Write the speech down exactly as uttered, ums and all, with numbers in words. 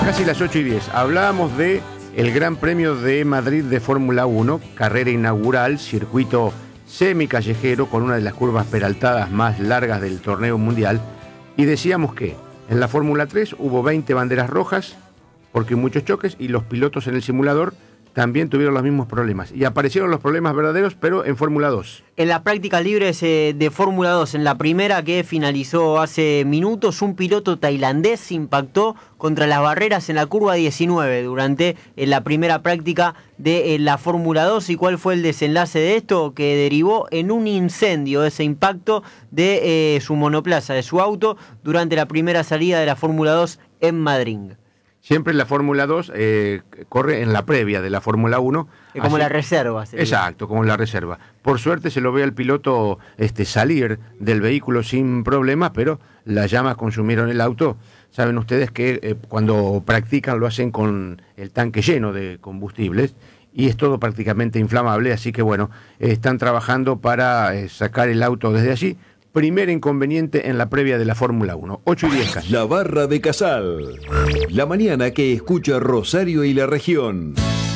Casi las ocho y diez. Hablábamos de el Gran Premio de Madrid de Fórmula uno, carrera inaugural, circuito semicallejero con una de las curvas peraltadas más largas del torneo mundial. Y decíamos que en la Fórmula tres hubo veinte banderas rojas porque muchos choques y los pilotos en el simulador también tuvieron los mismos problemas. Y aparecieron los problemas verdaderos, pero en Fórmula dos. En las prácticas libres eh, de Fórmula dos, en la primera que finalizó hace minutos, un piloto tailandés impactó contra las barreras en la curva diecinueve durante eh, la primera práctica de eh, la Fórmula dos. ¿Y cuál fue el desenlace de esto? Que derivó en un incendio, ese impacto de eh, su monoplaza, de su auto, durante la primera salida de la Fórmula dos en Madrid. Siempre la Fórmula dos eh, corre en la previa de la Fórmula uno. Es como así, la reserva. Sería. Exacto, como la reserva. Por suerte se lo ve al piloto este, salir del vehículo sin problemas, pero las llamas consumieron el auto. Saben ustedes que eh, cuando practican lo hacen con el tanque lleno de combustibles y es todo prácticamente inflamable, así que bueno, eh, están trabajando para eh, sacar el auto desde allí. Primer inconveniente en la previa de la Fórmula uno. ocho y diez. La Barra de Casal. La mañana que escucha Rosario y la región.